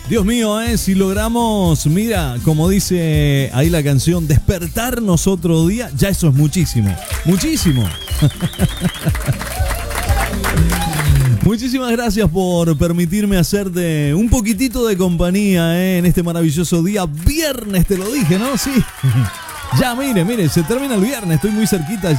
Dios mío, si logramos, mira, como dice ahí la canción, despertarnos otro día, ya eso es muchísimo, muchísimo. Muchísimas gracias por permitirme hacerte un poquitito de compañía en este maravilloso día. Viernes, te lo dije, ¿no? Sí. Ya, mire, se termina el viernes, estoy muy cerquita.